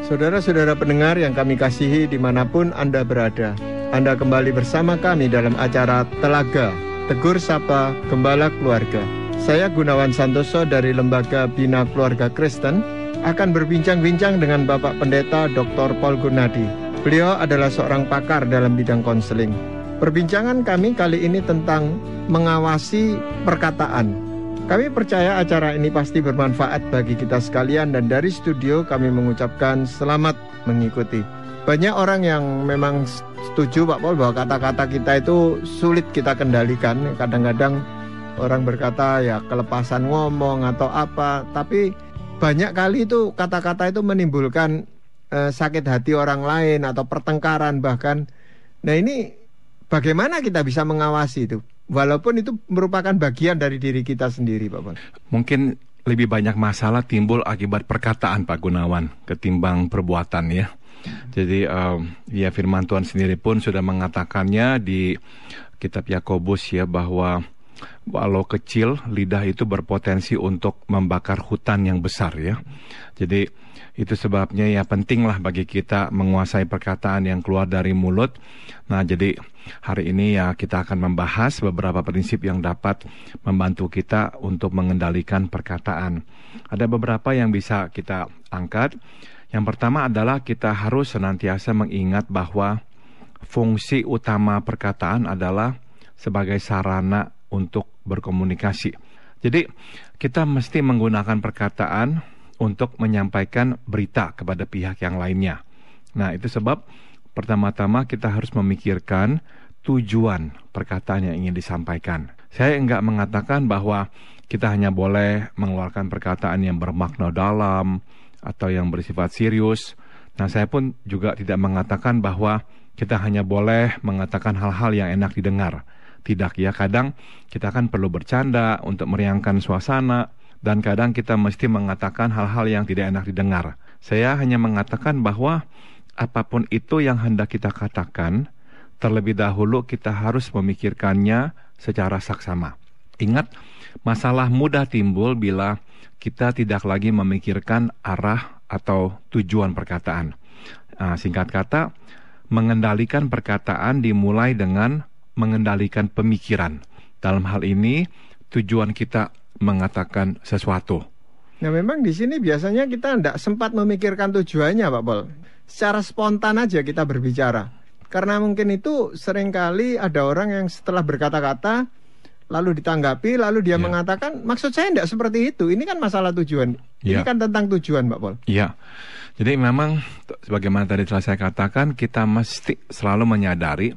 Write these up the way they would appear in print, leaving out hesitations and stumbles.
Saudara-saudara pendengar yang kami kasihi dimanapun Anda berada, Anda kembali bersama kami dalam acara Telaga, Tegur Sapa Gembala Keluarga. Saya Gunawan Santoso dari Lembaga Bina Keluarga Kristen akan berbincang-bincang dengan Bapak Pendeta Dr. Paul Gunadi. Beliau adalah seorang pakar dalam bidang konseling. Perbincangan kami kali ini tentang mengawasi perkataan. Kami percaya acara ini pasti bermanfaat bagi kita sekalian dan dari studio kami mengucapkan selamat mengikuti. Banyak orang yang memang setuju Pak Paul bahwa kata-kata kita itu sulit kita kendalikan. Kadang-kadang orang berkata ya kelepasan ngomong atau apa, tapi banyak kali itu kata-kata itu menimbulkan sakit hati orang lain atau pertengkaran bahkan. Nah ini bagaimana kita bisa mengawasi itu? Walaupun itu merupakan bagian dari diri kita sendiri, Pak Paul. Mungkin lebih banyak masalah timbul akibat perkataan, Pak Gunawan, ketimbang perbuatan ya. Jadi ya firman Tuhan sendiri pun sudah mengatakannya di kitab Yakobus ya, bahwa walau kecil lidah itu berpotensi untuk membakar hutan yang besar ya. Jadi itu sebabnya ya pentinglah bagi kita menguasai perkataan yang keluar dari mulut. Nah jadi hari ini ya kita akan membahas beberapa prinsip yang dapat membantu kita untuk mengendalikan perkataan. Ada beberapa yang bisa kita angkat. Yang pertama adalah kita harus senantiasa mengingat bahwa fungsi utama perkataan adalah sebagai sarana untuk berkomunikasi. Jadi kita mesti menggunakan perkataan untuk menyampaikan berita kepada pihak yang lainnya. Nah itu sebab pertama-tama kita harus memikirkan tujuan perkataan yang ingin disampaikan. Saya enggak mengatakan bahwa kita hanya boleh mengeluarkan perkataan yang bermakna dalam atau yang bersifat serius. Nah saya pun juga tidak mengatakan bahwa kita hanya boleh mengatakan hal-hal yang enak didengar. Tidak ya, kadang kita kan perlu bercanda untuk meriangkan suasana, dan kadang kita mesti mengatakan hal-hal yang tidak enak didengar. Saya hanya mengatakan bahwa apapun itu yang hendak kita katakan, terlebih dahulu kita harus memikirkannya secara saksama. Ingat, masalah mudah timbul bila kita tidak lagi memikirkan arah atau tujuan perkataan. Singkat kata, mengendalikan perkataan dimulai dengan mengendalikan pemikiran. Dalam hal ini, tujuan kita mengatakan sesuatu. Nah memang di sini biasanya kita tidak sempat memikirkan tujuannya Pak Paul. Secara spontan aja kita berbicara. Karena mungkin itu seringkali ada orang yang setelah berkata-kata lalu ditanggapi, lalu dia mengatakan maksud saya tidak seperti itu. Ini kan masalah tujuan. Ini kan tentang tujuan Pak Paul. Iya. Jadi memang sebagaimana tadi telah saya katakan, kita mesti selalu menyadari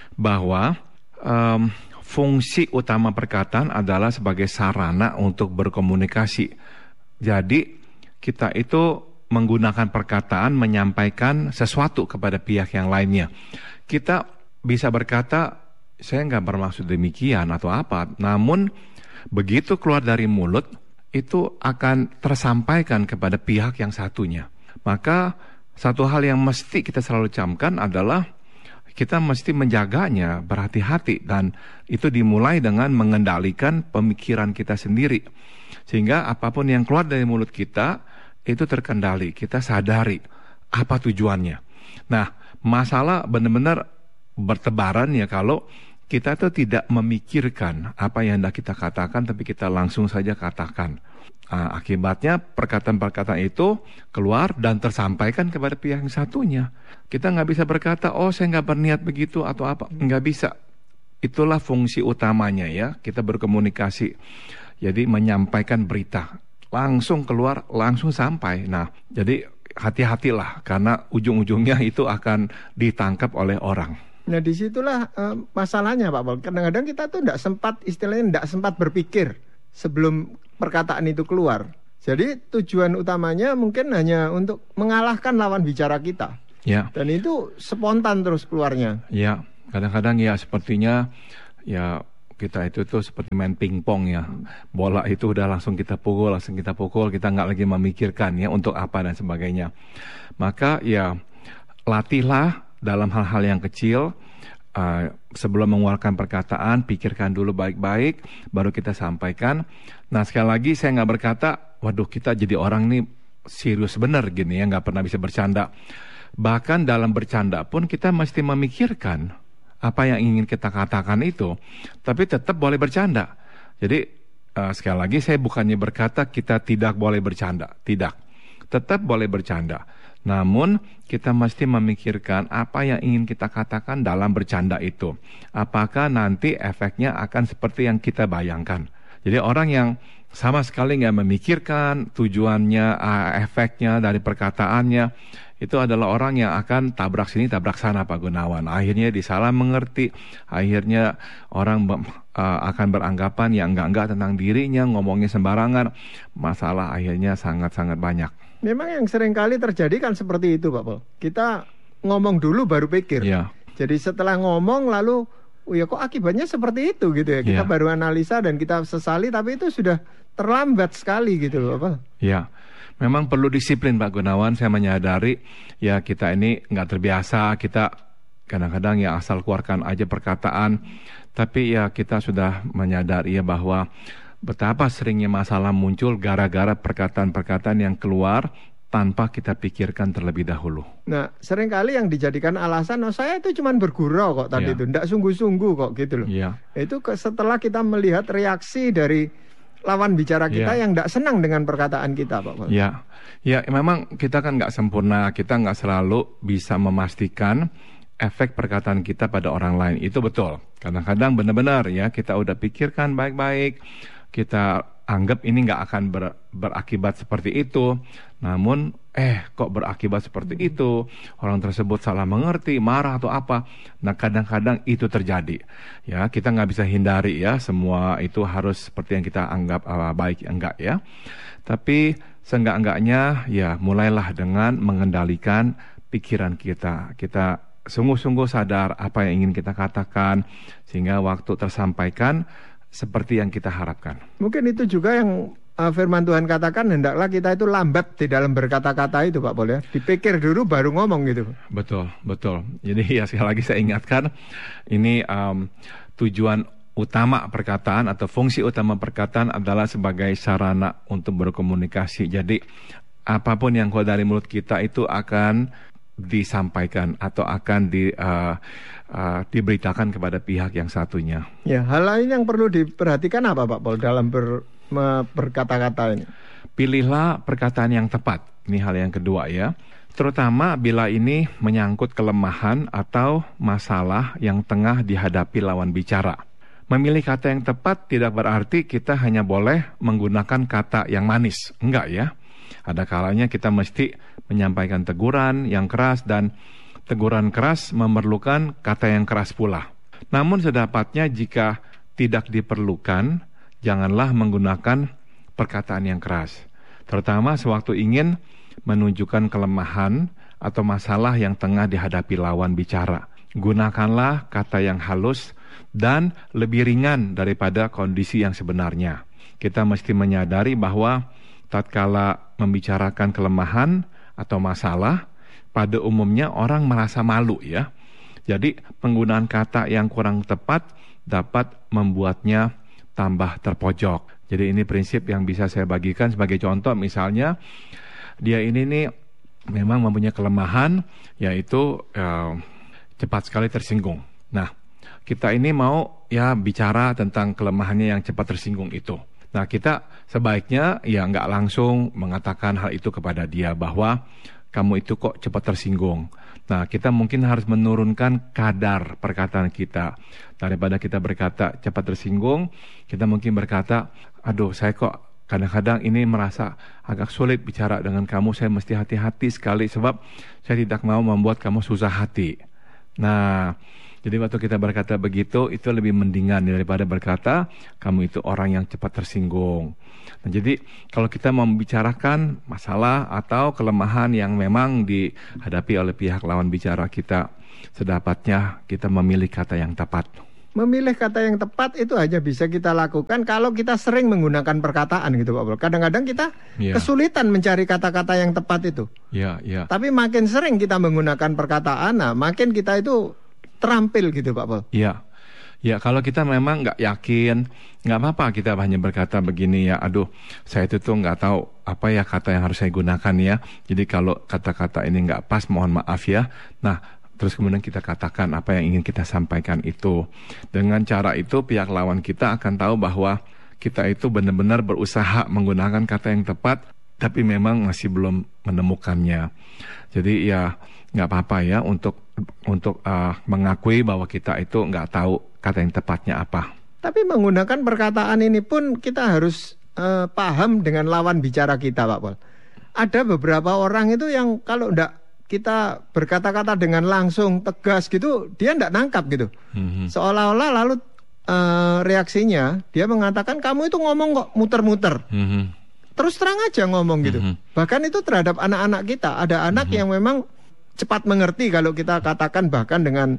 bahwa fungsi utama perkataan adalah sebagai sarana untuk berkomunikasi. Jadi kita itu menggunakan perkataan menyampaikan sesuatu kepada pihak yang lainnya. Kita bisa berkata, saya nggak bermaksud demikian atau apa. Namun begitu keluar dari mulut, itu akan tersampaikan kepada pihak yang satunya. Maka satu hal yang mesti kita selalu camkan adalah kita mesti menjaganya, berhati-hati, dan itu dimulai dengan mengendalikan pemikiran kita sendiri. Sehingga apapun yang keluar dari mulut kita, itu terkendali, kita sadari apa tujuannya. Nah, masalah benar-benar bertebaran ya kalau kita tuh tidak memikirkan apa yang hendak kita katakan, tapi kita langsung saja katakan. Akibatnya perkataan-perkataan itu keluar dan tersampaikan kepada pihak yang satunya. Kita nggak bisa berkata, oh saya nggak berniat begitu atau apa. Nggak bisa. Itulah fungsi utamanya ya, kita berkomunikasi. Jadi menyampaikan berita. Langsung keluar, langsung sampai. Nah, jadi hati-hatilah karena ujung-ujungnya itu akan ditangkap oleh orang. Nah disitulah masalahnya Pak Paul. Kadang-kadang kita tuh tidak sempat berpikir sebelum perkataan itu keluar. Jadi tujuan utamanya mungkin hanya untuk mengalahkan lawan bicara kita. Ya. Dan itu spontan terus keluarnya. Ya, kadang-kadang ya sepertinya ya kita itu tuh seperti main pingpong ya. Bola itu udah langsung kita pukul, kita nggak lagi memikirkan ya untuk apa dan sebagainya. Maka ya latihlah dalam hal-hal yang kecil. Sebelum mengeluarkan perkataan, pikirkan dulu baik-baik, baru kita sampaikan. Nah sekali lagi saya nggak berkata, waduh kita jadi orang ini serius benar gini ya, nggak pernah bisa bercanda. Bahkan dalam bercanda pun kita mesti memikirkan apa yang ingin kita katakan itu, tapi tetap boleh bercanda. Jadi sekali lagi saya bukannya berkata kita tidak boleh bercanda, tidak. Tetap boleh bercanda. Namun kita mesti memikirkan apa yang ingin kita katakan dalam bercanda itu. Apakah nanti efeknya akan seperti yang kita bayangkan. Jadi orang yang sama sekali nggak memikirkan tujuannya, efeknya dari perkataannya, itu adalah orang yang akan tabrak sini tabrak sana Pak Gunawan. Akhirnya disalah mengerti, akhirnya orang akan beranggapan yang enggak tentang dirinya, ngomongnya sembarangan, masalah akhirnya sangat-sangat banyak. Memang yang sering kali terjadi kan seperti itu Pak Pol. Kita ngomong dulu baru pikir. Ya. Jadi setelah ngomong lalu, ya kok akibatnya seperti itu gitu ya. Kita baru analisa dan kita sesali, tapi itu sudah terlambat sekali gitu loh Pak. Ya, memang perlu disiplin Pak Gunawan. Saya menyadari ya kita ini nggak terbiasa, kita kadang-kadang ya asal keluarkan aja perkataan. Tapi ya kita sudah menyadari ya bahwa betapa seringnya masalah muncul gara-gara perkataan-perkataan yang keluar tanpa kita pikirkan terlebih dahulu. Nah, seringkali yang dijadikan alasan, saya itu cuma bergurau kok tadi itu, enggak sungguh-sungguh kok gitu loh. Itu setelah kita melihat reaksi dari lawan bicara kita yang enggak senang dengan perkataan kita, Pak. Ya, memang kita kan nggak sempurna, kita nggak selalu bisa memastikan efek perkataan kita pada orang lain. Itu betul. Kadang-kadang benar-benar ya kita udah pikirkan baik-baik, kita anggap ini nggak akan berakibat seperti itu, namun kok berakibat seperti itu, orang tersebut salah mengerti, marah atau apa. Nah kadang-kadang itu terjadi ya, kita nggak bisa hindari ya semua itu harus seperti yang kita anggap baik, enggak ya. Tapi seenggak-enggaknya ya mulailah dengan mengendalikan pikiran kita sungguh-sungguh sadar apa yang ingin kita katakan, sehingga waktu tersampaikan seperti yang kita harapkan. Mungkin itu juga yang firman Tuhan katakan, hendaklah kita itu lambat di dalam berkata-kata itu Pak Pol ya. Dipikir dulu baru ngomong gitu. Betul. Jadi ya sekali lagi saya ingatkan, ini tujuan utama perkataan atau fungsi utama perkataan adalah sebagai sarana untuk berkomunikasi. Jadi apapun yang keluar dari mulut kita itu akan disampaikan atau akan diberitakan kepada pihak yang satunya. Ya, hal lain yang perlu diperhatikan apa Pak Pol dalam berkata-kata ini? Pilihlah perkataan yang tepat. Ini hal yang kedua ya. Terutama bila ini menyangkut kelemahan atau masalah yang tengah dihadapi lawan bicara. Memilih kata yang tepat tidak berarti kita hanya boleh menggunakan kata yang manis. Enggak ya. Ada kalanya kita mesti menyampaikan teguran yang keras, dan teguran keras memerlukan kata yang keras pula. Namun sedapatnya jika tidak diperlukan, janganlah menggunakan perkataan yang keras. Terutama sewaktu ingin menunjukkan kelemahan atau masalah yang tengah dihadapi lawan bicara. Gunakanlah kata yang halus dan lebih ringan daripada kondisi yang sebenarnya. Kita mesti menyadari bahwa tatkala membicarakan kelemahan atau masalah, pada umumnya orang merasa malu ya. Jadi penggunaan kata yang kurang tepat dapat membuatnya tambah terpojok. Jadi ini prinsip yang bisa saya bagikan sebagai contoh. Misalnya dia ini nih memang mempunyai kelemahan, yaitu cepat sekali tersinggung. Nah, kita ini mau ya bicara tentang kelemahannya yang cepat tersinggung itu. Nah, kita sebaiknya ya nggak langsung mengatakan hal itu kepada dia bahwa kamu itu kok cepat tersinggung. Nah, kita mungkin harus menurunkan kadar perkataan kita. Daripada kita berkata cepat tersinggung, kita mungkin berkata, aduh saya kok kadang-kadang ini merasa agak sulit bicara dengan kamu, saya mesti hati-hati sekali sebab saya tidak mau membuat kamu susah hati. Nah, jadi waktu kita berkata begitu, itu lebih mendingan daripada berkata kamu itu orang yang cepat tersinggung. Nah, jadi kalau kita membicarakan masalah atau kelemahan yang memang dihadapi oleh pihak lawan bicara kita, sedapatnya kita memilih kata yang tepat. Memilih kata yang tepat itu hanya bisa kita lakukan kalau kita sering menggunakan perkataan gitu Pak Pol. Kadang-kadang kita kesulitan mencari kata-kata yang tepat itu. Tapi makin sering kita menggunakan perkataan, nah makin kita itu terampil gitu Pak Pol. Ya, kalau kita memang nggak yakin, nggak apa-apa kita hanya berkata begini ya, aduh, saya itu tuh nggak tahu apa ya kata yang harus saya gunakan ya. Jadi kalau kata-kata ini nggak pas, mohon maaf ya. Nah, terus kemudian kita katakan apa yang ingin kita sampaikan itu. Dengan cara itu pihak lawan kita akan tahu bahwa kita itu benar-benar berusaha menggunakan kata yang tepat, tapi memang masih belum menemukannya. Jadi ya nggak apa-apa ya untuk mengakui bahwa kita itu nggak tahu kata yang tepatnya apa. Tapi menggunakan perkataan ini pun kita harus paham dengan lawan bicara kita, Pak Pol. Ada beberapa orang itu yang kalau enggak kita berkata-kata dengan langsung, tegas gitu, dia enggak nangkap gitu. Seolah-olah lalu reaksinya dia mengatakan kamu itu ngomong kok muter-muter. Terus terang aja ngomong gitu. Bahkan itu terhadap anak-anak kita. Ada anak yang memang cepat mengerti kalau kita katakan bahkan dengan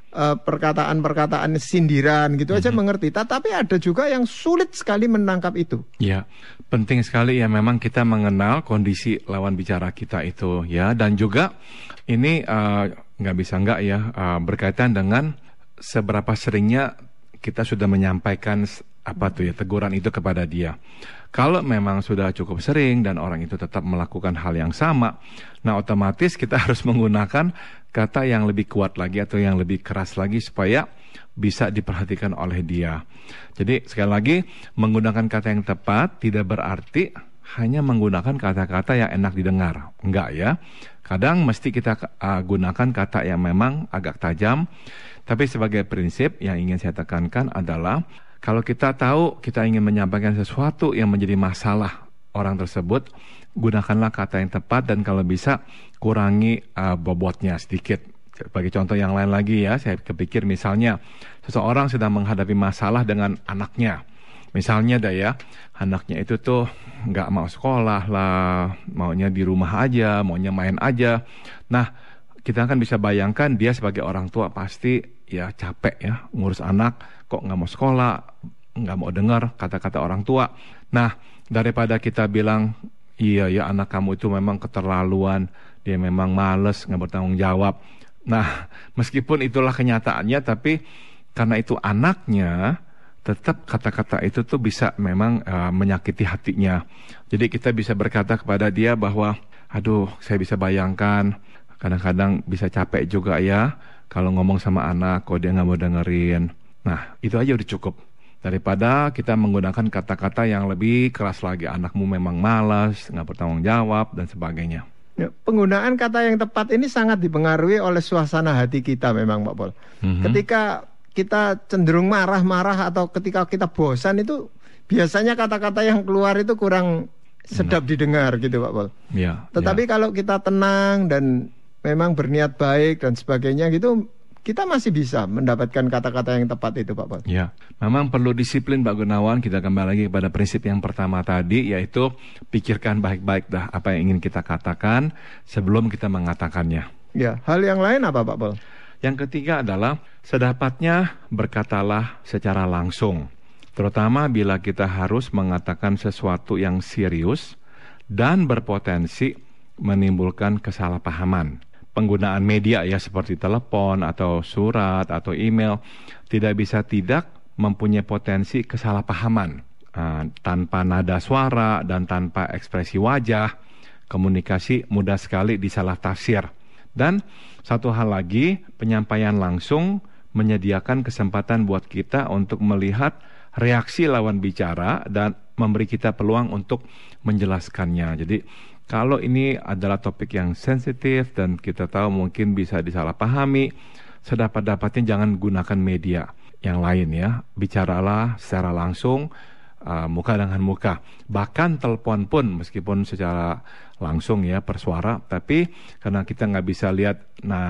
perkataan-perkataan sindiran gitu aja mengerti. Tapi ada juga yang sulit sekali menangkap itu. Ya, penting sekali ya memang kita mengenal kondisi lawan bicara kita itu ya. Dan juga ini nggak bisa nggak ya berkaitan dengan seberapa seringnya kita sudah menyampaikan teguran itu kepada dia. Kalau memang sudah cukup sering dan orang itu tetap melakukan hal yang sama, nah otomatis kita harus menggunakan kata yang lebih kuat lagi atau yang lebih keras lagi supaya bisa diperhatikan oleh dia. Jadi sekali lagi, menggunakan kata yang tepat tidak berarti hanya menggunakan kata-kata yang enak didengar. Enggak ya. Kadang mesti kita gunakan kata yang memang agak tajam. Tapi sebagai prinsip yang ingin saya tekankan adalah kalau kita tahu kita ingin menyampaikan sesuatu yang menjadi masalah orang tersebut, gunakanlah kata yang tepat dan kalau bisa kurangi bobotnya sedikit. Sebagai contoh yang lain lagi ya, saya kepikir misalnya seseorang sedang menghadapi masalah dengan anaknya. Misalnya anaknya itu tuh nggak mau sekolah lah, maunya di rumah aja, maunya main aja. Nah, kita kan bisa bayangkan dia sebagai orang tua pasti ya capek ya ngurus anak, kok nggak mau sekolah, nggak mau dengar kata-kata orang tua. Nah, daripada kita bilang, iya ya anak kamu itu memang keterlaluan, dia memang males, nggak bertanggung jawab. Nah, meskipun itulah kenyataannya, tapi karena itu anaknya, tetap kata-kata itu tuh bisa memang menyakiti hatinya. Jadi kita bisa berkata kepada dia bahwa, aduh saya bisa bayangkan, kadang-kadang bisa capek juga ya, kalau ngomong sama anak, kok dia nggak mau dengerin. Nah, itu aja udah cukup. Daripada kita menggunakan kata-kata yang lebih keras lagi, anakmu memang malas, nggak bertanggung jawab, dan sebagainya. Ya, penggunaan kata yang tepat ini sangat dipengaruhi oleh suasana hati kita memang, Pak Pol. Ketika kita cenderung marah-marah atau ketika kita bosan itu, biasanya kata-kata yang keluar itu kurang sedap didengar gitu, Pak Pol. Ya, Tetapi kalau kita tenang dan memang berniat baik dan sebagainya gitu, kita masih bisa mendapatkan kata-kata yang tepat itu, Pak Pol. Ya, memang perlu disiplin, Pak Gunawan. Kita kembali lagi kepada prinsip yang pertama tadi, yaitu pikirkan baik-baik dah apa yang ingin kita katakan sebelum kita mengatakannya. Ya, hal yang lain apa, Pak Pol? Yang ketiga adalah sedapatnya berkatalah secara langsung, terutama bila kita harus mengatakan sesuatu yang serius dan berpotensi menimbulkan kesalahpahaman. Penggunaan media ya seperti telepon atau surat atau email tidak bisa tidak mempunyai potensi kesalahpahaman. Tanpa nada suara dan tanpa ekspresi wajah, komunikasi mudah sekali disalah tafsir. Dan satu hal lagi, penyampaian langsung menyediakan kesempatan buat kita untuk melihat reaksi lawan bicara dan memberi kita peluang untuk menjelaskannya. Jadi kalau ini adalah topik yang sensitif dan kita tahu mungkin bisa disalahpahami, sedapat-dapatnya jangan gunakan media yang lain ya. Bicaralah secara langsung, muka dengan muka. Bahkan telepon pun meskipun secara langsung ya per suara, tapi karena kita nggak bisa lihat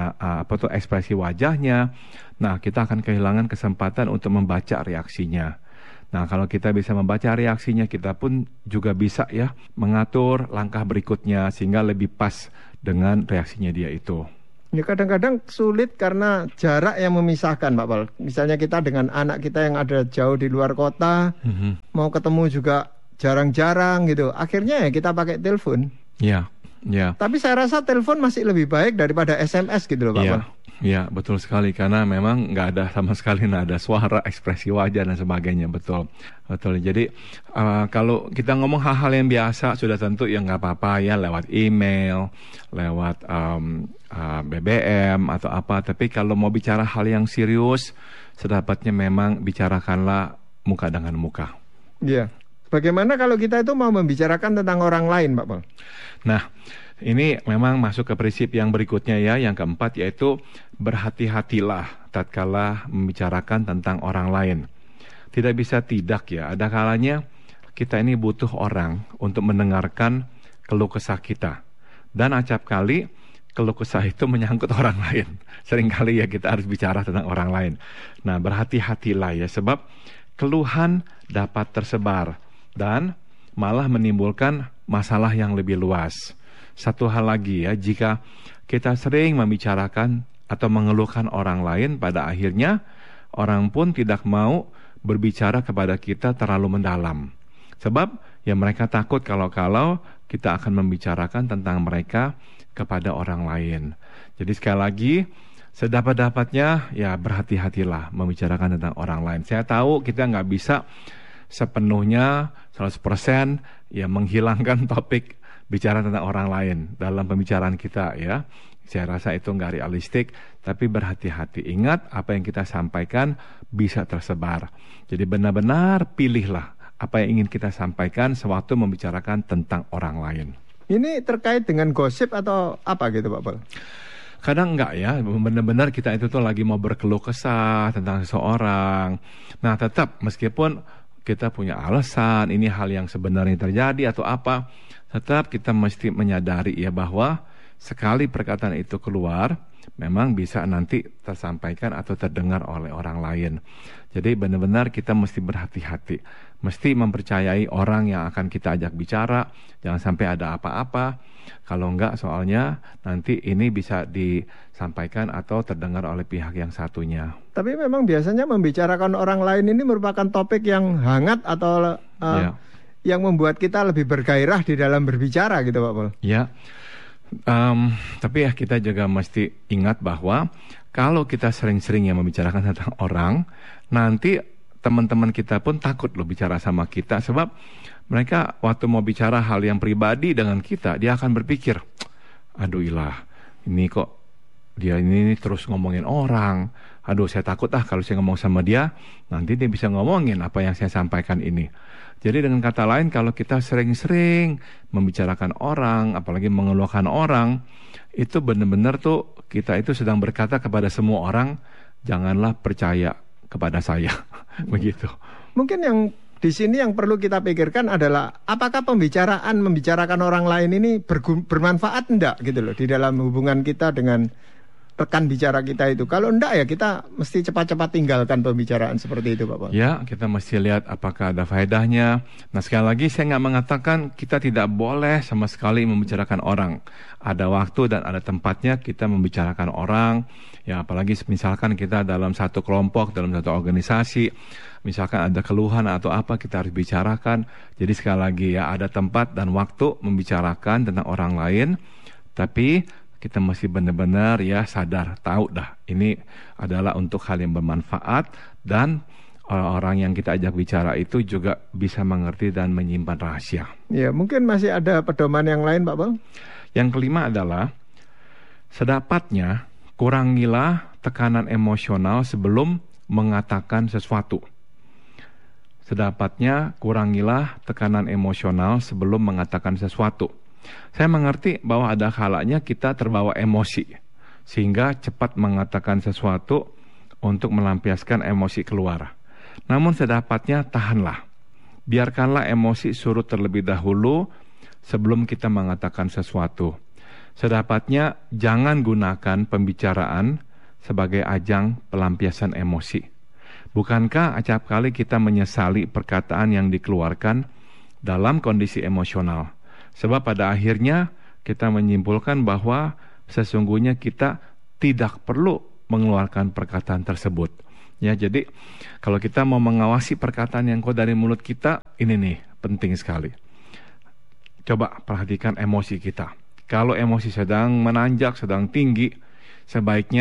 ekspresi wajahnya, nah kita akan kehilangan kesempatan untuk membaca reaksinya. Nah, kalau kita bisa membaca reaksinya, kita pun juga bisa ya mengatur langkah berikutnya sehingga lebih pas dengan reaksinya dia itu. Ya, kadang-kadang sulit karena jarak yang memisahkan, Pak Pol. Misalnya kita dengan anak kita yang ada jauh di luar kota, mau ketemu juga jarang-jarang gitu. Akhirnya ya kita pakai telepon. Ya. Tapi saya rasa telepon masih lebih baik daripada SMS gitu loh, Pak Pol. Ya, betul sekali, karena memang nggak ada sama sekali nada suara, ekspresi wajah dan sebagainya. Betul, betul. Jadi kalau kita ngomong hal-hal yang biasa sudah tentu ya nggak apa-apa ya, lewat email, lewat BBM atau apa. Tapi kalau mau bicara hal yang serius, sedapatnya memang bicarakanlah muka dengan muka. Iya. Bagaimana kalau kita itu mau membicarakan tentang orang lain, Pak Paul? Nah, ini memang masuk ke prinsip yang berikutnya ya, yang keempat, yaitu berhati-hatilah tatkala membicarakan tentang orang lain. Tidak bisa tidak ya, ada kalanya kita ini butuh orang untuk mendengarkan keluh kesah kita. Dan acap kali keluh kesah itu menyangkut orang lain. Seringkali ya kita harus bicara tentang orang lain. Nah, berhati-hatilah ya, sebab keluhan dapat tersebar dan malah menimbulkan masalah yang lebih luas. Satu hal lagi ya, jika kita sering membicarakan atau mengeluhkan orang lain, pada akhirnya orang pun tidak mau berbicara kepada kita terlalu mendalam. Sebab ya mereka takut kalau kita akan membicarakan tentang mereka kepada orang lain. Jadi sekali lagi, sedapat-dapatnya ya berhati-hatilah membicarakan tentang orang lain. Saya tahu kita nggak bisa sepenuhnya 100% ya menghilangkan topik bicara tentang orang lain dalam pembicaraan kita ya. Saya rasa itu nggak realistik, tapi berhati-hati. Ingat apa yang kita sampaikan bisa tersebar. Jadi benar-benar pilihlah apa yang ingin kita sampaikan sewaktu membicarakan tentang orang lain. Ini terkait dengan gosip atau apa gitu Pak Paul? Kadang enggak ya, benar-benar kita itu tuh lagi mau berkeluh kesah tentang seseorang. Nah tetap meskipun kita punya alasan ini hal yang sebenarnya terjadi atau apa, tetap kita mesti menyadari ya bahwa sekali perkataan itu keluar, memang bisa nanti tersampaikan atau terdengar oleh orang lain. Jadi benar-benar kita mesti berhati-hati, mesti mempercayai orang yang akan kita ajak bicara, jangan sampai ada apa-apa. Kalau enggak soalnya nanti ini bisa disampaikan atau terdengar oleh pihak yang satunya. Tapi memang biasanya membicarakan orang lain ini merupakan topik yang hangat atau yang membuat kita lebih bergairah di dalam berbicara gitu Pak Paul. Ya. Tapi ya kita juga mesti ingat bahwa kalau kita sering-sering yang membicarakan tentang orang, nanti teman-teman kita pun takut loh bicara sama kita, sebab mereka waktu mau bicara hal yang pribadi dengan kita, dia akan berpikir, aduh ilah, ini kok dia ini terus ngomongin orang, aduh saya takut kalau saya ngomong sama dia, nanti dia bisa ngomongin apa yang saya sampaikan ini. Jadi dengan kata lain, kalau kita sering-sering membicarakan orang, apalagi mengeluhkan orang, itu benar-benar tuh kita itu sedang berkata kepada semua orang, janganlah percaya kepada saya. Begitu. Mungkin yang di sini yang perlu kita pikirkan adalah apakah membicarakan orang lain ini bermanfaat enggak gitu loh di dalam hubungan kita dengan rekan bicara kita itu. Kalau enggak ya kita mesti cepat-cepat tinggalkan pembicaraan seperti itu Pak Paul. Ya, kita mesti lihat apakah ada faedahnya. Nah sekali lagi saya nggak mengatakan kita tidak boleh sama sekali membicarakan orang. Ada waktu dan ada tempatnya kita membicarakan orang. Ya apalagi misalkan kita dalam satu kelompok, dalam satu organisasi, misalkan ada keluhan atau apa kita harus bicarakan. Jadi sekali lagi ya ada tempat dan waktu membicarakan tentang orang lain. Tapi kita mesti benar-benar ya sadar, tahu dah ini adalah untuk hal yang bermanfaat dan orang-orang yang kita ajak bicara itu juga bisa mengerti dan menyimpan rahasia. Ya, mungkin masih ada pedoman yang lain Pak Paul? Yang kelima adalah sedapatnya kurangilah tekanan emosional sebelum mengatakan sesuatu. Sedapatnya kurangilah tekanan emosional sebelum mengatakan sesuatu. Saya mengerti bahwa ada kalanya kita terbawa emosi sehingga cepat mengatakan sesuatu untuk melampiaskan emosi keluar. Namun sedapatnya tahanlah. Biarkanlah emosi surut terlebih dahulu sebelum kita mengatakan sesuatu. Sedapatnya jangan gunakan pembicaraan sebagai ajang pelampiasan emosi. Bukankah acap kali kita menyesali perkataan yang dikeluarkan dalam kondisi emosional? Sebab pada akhirnya kita menyimpulkan bahwa sesungguhnya kita tidak perlu mengeluarkan perkataan tersebut. Ya, jadi kalau kita mau mengawasi perkataan yang keluar dari mulut kita, ini nih penting sekali. Coba perhatikan emosi kita. Kalau emosi sedang menanjak, sedang tinggi, sebaiknya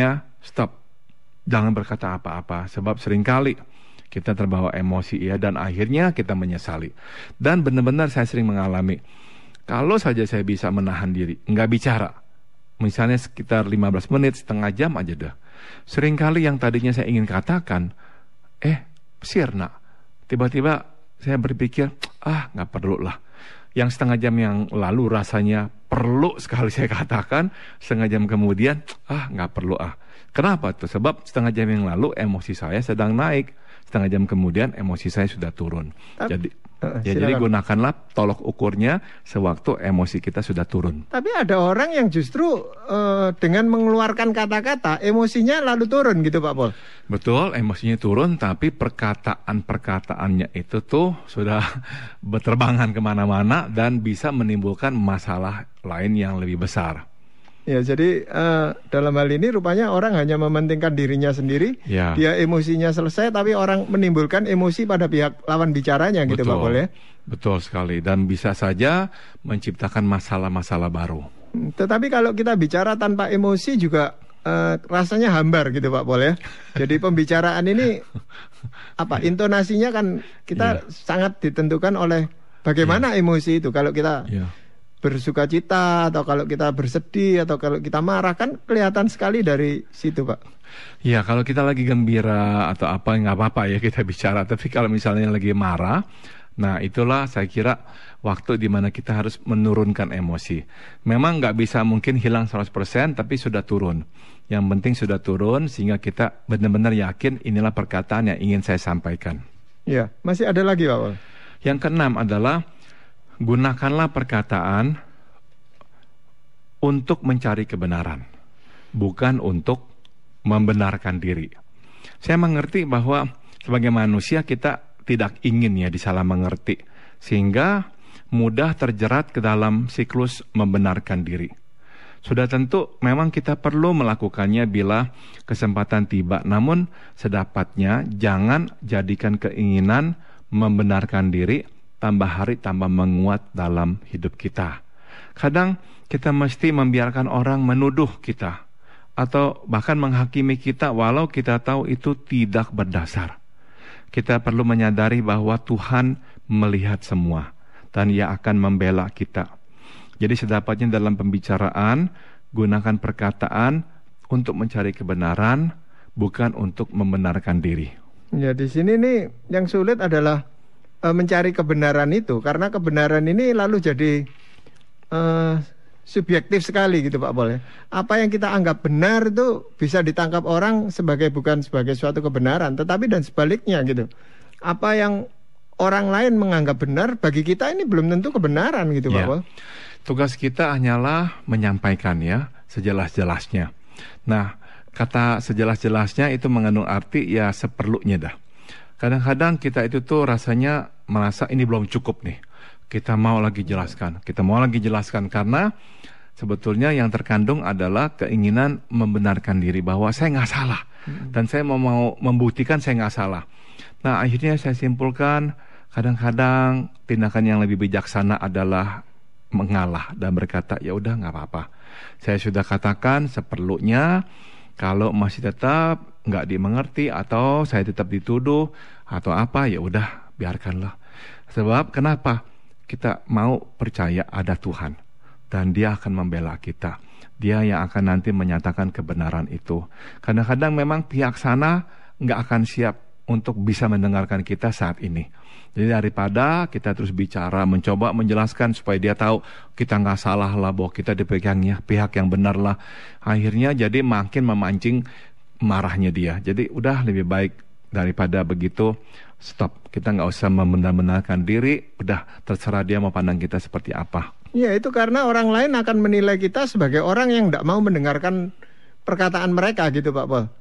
stop. Jangan berkata apa-apa, sebab seringkali kita terbawa emosi ya, dan akhirnya kita menyesali. Dan benar-benar saya sering mengalami, kalau saja saya bisa menahan diri, nggak bicara, misalnya sekitar 15 menit, setengah jam aja dah. Seringkali yang tadinya saya ingin katakan, sirna. Tiba-tiba saya berpikir, nggak perlu lah. Yang setengah jam yang lalu rasanya perlu sekali saya katakan, setengah jam kemudian, nggak perlu. Kenapa tuh? Sebab setengah jam yang lalu emosi saya sedang naik, setengah jam kemudian emosi saya sudah turun. Jadi gunakanlah tolok ukurnya sewaktu emosi kita sudah turun. Tapi ada orang yang justru dengan mengeluarkan kata-kata emosinya lalu turun gitu Pak Pol. Betul, emosinya turun, tapi perkataan-perkataannya itu tuh sudah berterbangan kemana-mana dan bisa menimbulkan masalah lain yang lebih besar. Ya, jadi dalam hal ini rupanya orang hanya mementingkan dirinya sendiri, dia emosinya selesai, tapi orang menimbulkan emosi pada pihak lawan bicaranya. Betul, gitu Pak Pol ya. Betul sekali, dan bisa saja menciptakan masalah-masalah baru. Tetapi kalau kita bicara tanpa emosi juga rasanya hambar gitu Pak Pol ya. Jadi pembicaraan ini intonasinya kan kita sangat ditentukan oleh bagaimana emosi itu. Kalau kita bersuka cita, atau kalau kita bersedih, atau kalau kita marah, kan kelihatan sekali dari situ Pak. Ya, kalau kita lagi gembira atau apa, nggak apa-apa ya kita bicara. Tapi kalau misalnya lagi marah, nah itulah saya kira waktu di mana kita harus menurunkan emosi. Memang nggak bisa mungkin hilang 100%, tapi sudah turun. Yang penting sudah turun sehingga kita benar-benar yakin inilah perkataan yang ingin saya sampaikan. Ya, masih ada lagi Pak Pol. Yang keenam adalah gunakanlah perkataan untuk mencari kebenaran, bukan untuk membenarkan diri. Saya mengerti bahwa sebagai manusia kita tidak ingin disalah mengerti, sehingga mudah terjerat ke dalam siklus membenarkan diri. Sudah tentu memang kita perlu melakukannya bila kesempatan tiba, namun sedapatnya jangan jadikan keinginan membenarkan diri tambah hari tambah menguat dalam hidup kita. Kadang kita mesti membiarkan orang menuduh kita atau bahkan menghakimi kita walau kita tahu itu tidak berdasar. Kita perlu menyadari bahwa Tuhan melihat semua dan Ia akan membela kita. Jadi sedapatnya dalam pembicaraan, gunakan perkataan untuk mencari kebenaran, bukan untuk membenarkan diri. Ya, di sini nih yang sulit adalah mencari kebenaran itu, karena kebenaran ini lalu jadi subjektif sekali gitu Pak Pol ya. Apa yang kita anggap benar itu bisa ditangkap orang bukan sebagai suatu kebenaran, tetapi dan sebaliknya gitu. Apa yang orang lain menganggap benar bagi kita ini belum tentu kebenaran gitu Pak Pol. Tugas kita hanyalah menyampaikan sejelas-jelasnya. Nah, kata sejelas-jelasnya itu mengandung arti seperlunya dah. Kadang-kadang kita itu tuh rasanya merasa ini belum cukup nih. Kita mau lagi jelaskan karena sebetulnya yang terkandung adalah keinginan membenarkan diri bahwa saya nggak salah. Dan saya mau membuktikan saya nggak salah. Nah, akhirnya saya simpulkan kadang-kadang tindakan yang lebih bijaksana adalah mengalah dan berkata, ya udah nggak apa-apa. Saya sudah katakan seperlunya. Kalau masih tetap nggak dimengerti atau saya tetap dituduh atau apa, ya udah biarkanlah. Sebab kenapa? Kita mau percaya ada Tuhan dan Dia akan membela kita. Dia yang akan nanti menyatakan kebenaran itu. Kadang-kadang memang pihak sana nggak akan siap untuk bisa mendengarkan kita saat ini. Jadi daripada kita terus bicara, mencoba menjelaskan supaya dia tahu kita nggak salah lah, bahwa kita di pihak yang benar lah. Akhirnya jadi makin memancing marahnya dia. Jadi udah lebih baik daripada begitu, stop. Kita nggak usah membenarkan diri, udah terserah dia mau pandang kita seperti apa. Ya, itu karena orang lain akan menilai kita sebagai orang yang nggak mau mendengarkan perkataan mereka gitu Pak Pol.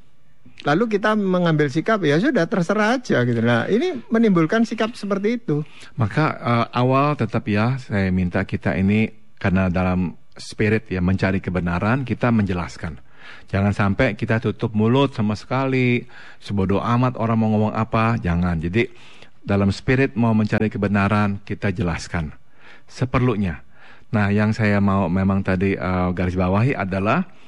Lalu kita mengambil sikap, ya sudah terserah aja gitu. Nah, ini menimbulkan sikap seperti itu. Maka awal tetap saya minta kita ini, karena dalam spirit mencari kebenaran, kita menjelaskan. Jangan sampai kita tutup mulut sama sekali, sebodoh amat orang mau ngomong apa, jangan. Jadi dalam spirit mau mencari kebenaran, kita jelaskan seperlunya. Nah, yang saya mau memang tadi garis bawahi adalah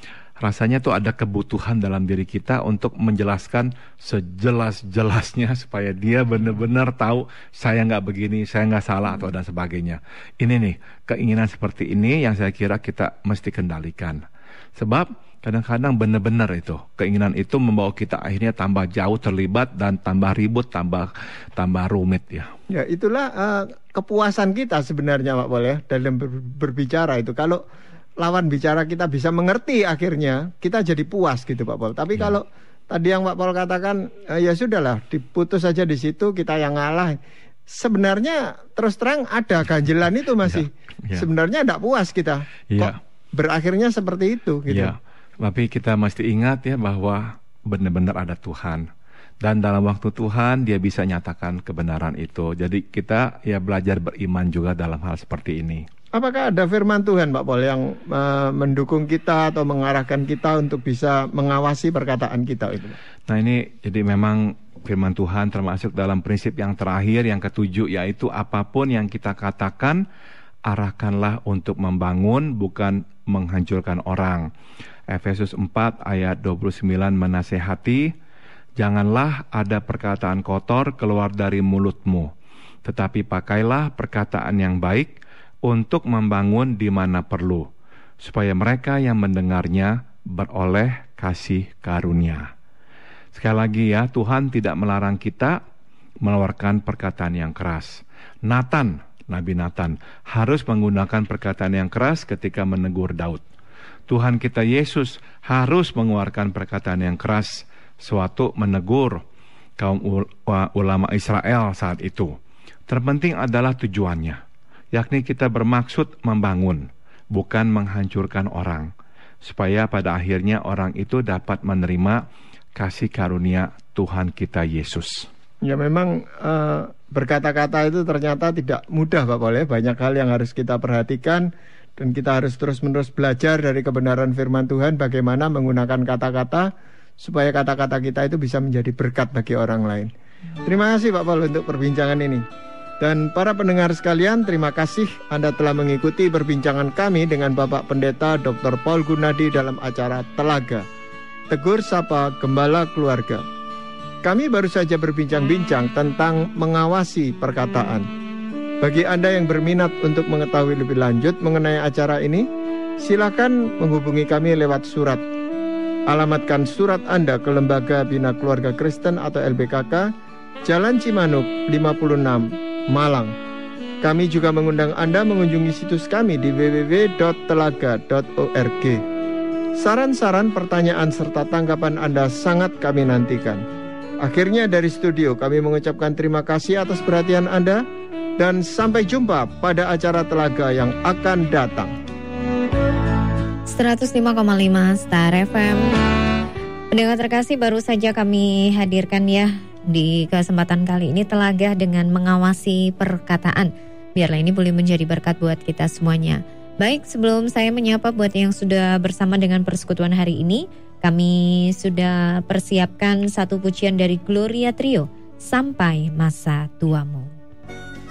rasanya tuh ada kebutuhan dalam diri kita untuk menjelaskan sejelas-jelasnya supaya dia benar-benar tahu saya nggak begini, saya nggak salah atau dan sebagainya. Ini nih, keinginan seperti ini yang saya kira kita mesti kendalikan. Sebab kadang-kadang benar-benar itu keinginan itu membawa kita akhirnya tambah jauh terlibat dan tambah ribut, tambah rumit ya. Ya, itulah kepuasan kita sebenarnya Pak Pol ya dalam berbicara itu. Kalau lawan bicara kita bisa mengerti, akhirnya kita jadi puas gitu Pak Pol. Tapi kalau tadi yang Pak Pol katakan ya sudahlah, diputus saja di situ, kita yang ngalah. Sebenarnya terus terang ada ganjelan itu masih. Sebenarnya tidak puas kita. Kok berakhirnya seperti itu gitu. Ya. Tapi kita mesti ingat ya bahwa benar-benar ada Tuhan. Dan dalam waktu Tuhan dia bisa nyatakan kebenaran itu. Jadi kita ya belajar beriman juga dalam hal seperti ini. Apakah ada firman Tuhan Pak Pol yang mendukung kita atau mengarahkan kita untuk bisa mengawasi perkataan kita itu? Nah ini jadi memang firman Tuhan termasuk dalam prinsip yang terakhir, yang ketujuh, yaitu apapun yang kita katakan arahkanlah untuk membangun, bukan menghancurkan orang. Efesus 4 ayat 29 menasehati, janganlah ada perkataan kotor keluar dari mulutmu, tetapi pakailah perkataan yang baik untuk membangun di mana perlu, supaya mereka yang mendengarnya beroleh kasih karunia. Sekali lagi ya, Tuhan tidak melarang kita mengeluarkan perkataan yang keras. Nabi Nathan harus menggunakan perkataan yang keras ketika menegur Daud. Tuhan kita Yesus harus mengeluarkan perkataan yang keras sewaktu menegur kaum ulama Israel saat itu. Terpenting adalah tujuannya, yakni kita bermaksud membangun, bukan menghancurkan orang, supaya pada akhirnya orang itu dapat menerima kasih karunia Tuhan kita Yesus. Ya memang berkata-kata itu ternyata tidak mudah Pak Pol ya. Banyak hal yang harus kita perhatikan dan kita harus terus-menerus belajar dari kebenaran firman Tuhan, bagaimana menggunakan kata-kata supaya kata-kata kita itu bisa menjadi berkat bagi orang lain. Terima kasih Pak Pol untuk perbincangan ini. Dan para pendengar sekalian, terima kasih Anda telah mengikuti perbincangan kami dengan Bapak Pendeta Dr. Paul Gunadi dalam acara Telaga, Tegur Sapa Gembala Keluarga. Kami baru saja berbincang-bincang tentang mengawasi perkataan. Bagi Anda yang berminat untuk mengetahui lebih lanjut mengenai acara ini, silakan menghubungi kami lewat surat. Alamatkan surat Anda ke Lembaga Bina Keluarga Kristen atau LBKK, Jalan Cimanuk 56, Malang. Kami juga mengundang Anda mengunjungi situs kami di www.telaga.org. Saran-saran, pertanyaan, serta tanggapan Anda sangat kami nantikan. Akhirnya dari studio kami mengucapkan terima kasih atas perhatian Anda dan sampai jumpa pada acara Telaga yang akan datang. 105,5 Star FM. Pendengar terkasih, baru saja kami hadirkan ya di kesempatan kali ini Telaga dengan mengawasi perkataan. Biarlah ini boleh menjadi berkat buat kita semuanya. Baik, sebelum saya menyapa buat yang sudah bersama dengan persekutuan hari ini, kami sudah persiapkan satu pujian dari Gloria Trio, Sampai Masa Tuamu.